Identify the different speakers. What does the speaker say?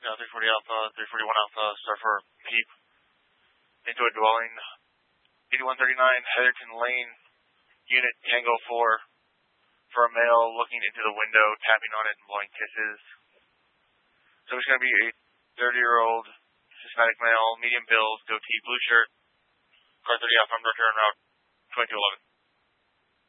Speaker 1: Now 340 Alpha, 341 Alpha, start for Peep. Into a dwelling. 8139 Heatherton Lane, Unit Tango 4. For a male looking into the window, tapping on it and blowing kisses. So it's going to be a 30-year-old Hispanic male, medium build, goatee, blue shirt. Car 30 Alpha, I'm director en route 2211.